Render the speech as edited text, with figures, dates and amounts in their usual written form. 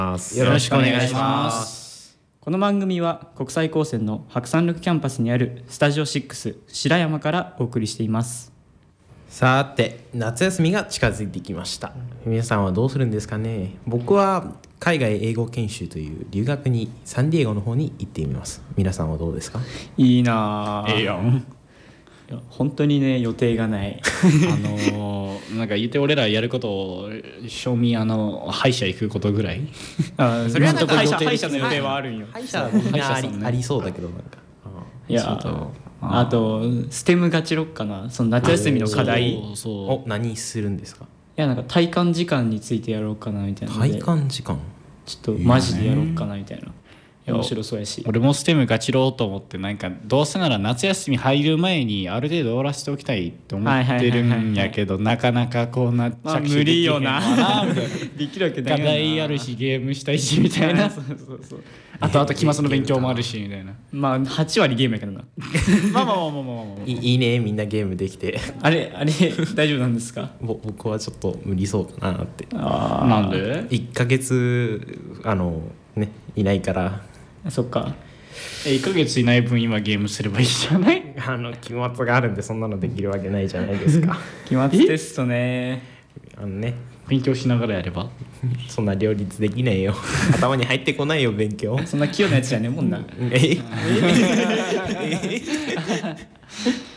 よろしくお願いします。この番組は国際高専の白山緑キャンパスにあるスタジオ6白山からお送りしています。 さて、夏休みが近づいてきました。皆さんはどうするんですかね。僕は海外英語研修という留学にサンディエゴの方に行ってみます。皆さんはどうですか？ いいなぁ。 ええやん。 いや本当にね、予定がないなんか言って俺らやることを賞味歯医者行くことぐらい。 それはなんか歯医者の予定はあるんよ。 歯医者はみんなありそうだけど、なんかいやあとステムガチロッカな、その夏休みの課題。 お、何するんですか？ いやなんか体感時間についてやろうかなみたいなので、 体感時間ちょっとマジでやろうかなみたいな。面白そうやし、 俺もステムガチろうと思って、なんかどうせなら夏休み入る前にある程度終わらせておきたいと思ってるんやけど、なかなかこうなっちゃう、 無理よなできるわけないよな。 課題あるしゲームしたいしみたいなそうあと期末の勉強もあるしみたいな。 まあ8割ゲームやけどなまあいいね、みんなゲームできてあれ大丈夫なんですか？ 僕はちょっと無理そうかなって。 なんで 1ヶ月いないから。 そっか。 1ヶ月いない分今ゲームすればいいじゃない？ 期末があるんでそんなのできるわけないじゃないですか期末テストね。 勉強しながらやればそんな両立できないよ頭に入ってこないよ勉強そんな器用なやつじゃねえもんな